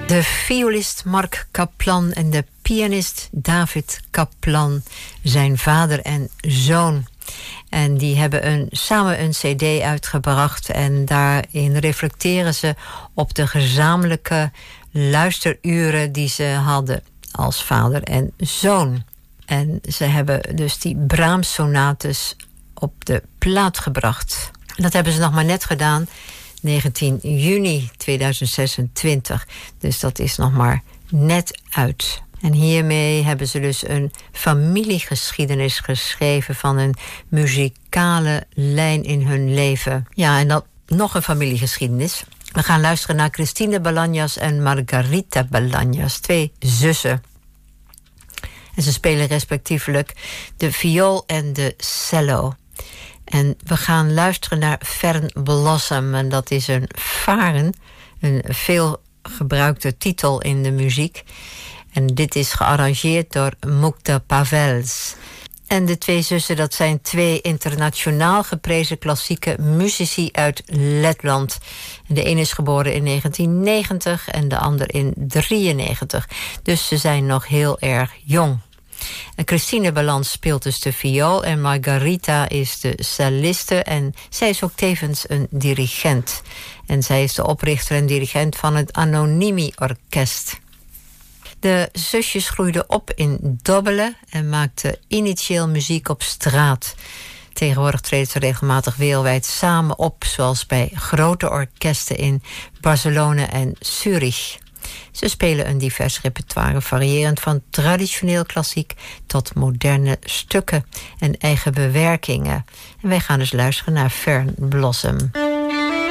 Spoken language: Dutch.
De violist Mark Kaplan en de pianist David Kaplan zijn vader en zoon. En die hebben samen een cd uitgebracht. En daarin reflecteren ze op de gezamenlijke luisteruren die ze hadden als vader en zoon. En ze hebben dus die Brahms-sonates op de plaat gebracht. En dat hebben ze nog maar net gedaan, 19 juni 2026. Dus dat is nog maar net uit. En hiermee hebben ze dus een familiegeschiedenis geschreven van een muzikale lijn in hun leven. Ja, en dan nog een familiegeschiedenis. We gaan luisteren naar Christine Balaños en Margarita Balaños, 2 zussen. En ze spelen respectievelijk de viool en de cello. En we gaan luisteren naar Fern Blossom. En dat is een varen, een veel gebruikte titel in de muziek. En dit is gearrangeerd door Mukta Pavels. En de 2 zussen, dat zijn 2 internationaal geprezen klassieke muzici uit Letland. En de een is geboren in 1990 en de ander in 1993. Dus ze zijn nog heel erg jong. En Christine Balans speelt dus de viool en Margarita is de celliste en zij is ook tevens een dirigent. En zij is de oprichter en dirigent van het Anonymi Orkest. De zusjes groeiden op in Dobbelen en maakten initieel muziek op straat. Tegenwoordig treden ze regelmatig wereldwijd samen op, zoals bij grote orkesten in Barcelona en Zurich. Ze spelen een divers repertoire, variërend van traditioneel klassiek tot moderne stukken en eigen bewerkingen. En wij gaan dus luisteren naar Fern Blossom.